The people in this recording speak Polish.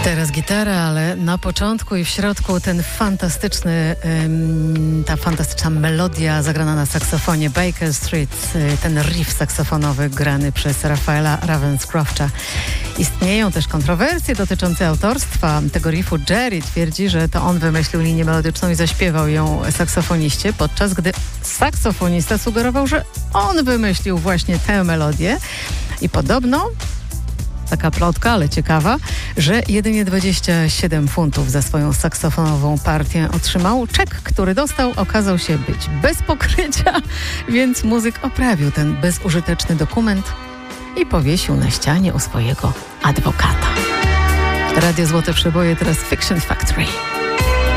Teraz gitara, ale na początku i w środku ta fantastyczna melodia zagrana na saksofonie Baker Street, ten riff saksofonowy grany przez Rafaela Ravenscrofta. Istnieją też kontrowersje dotyczące autorstwa tego riffu. Jerry twierdzi, że to on wymyślił linię melodyczną i zaśpiewał ją saksofoniście, podczas gdy saksofonista sugerował, że on wymyślił właśnie tę melodię. I podobno taka plotka, ale ciekawa, że jedynie 27 funtów za swoją saksofonową partię otrzymał. Czek, który dostał, okazał się być bez pokrycia, więc muzyk oprawił ten bezużyteczny dokument i powiesił na ścianie u swojego adwokata. Radio Złote Przeboje, teraz Fiction Factory.